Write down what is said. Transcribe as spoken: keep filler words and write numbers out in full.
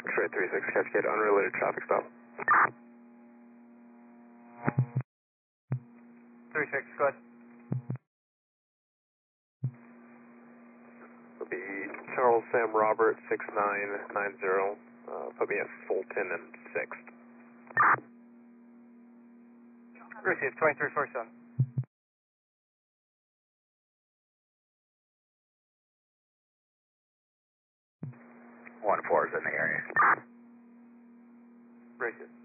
X-ray three six, Cascade, unrelated traffic stop. three six, go ahead. It'll be Charles Sam Robert, six nine nine zero, uh, put me at Fulton and sixth. Receive, twenty-three forty-seven. one four is in the area. Receive.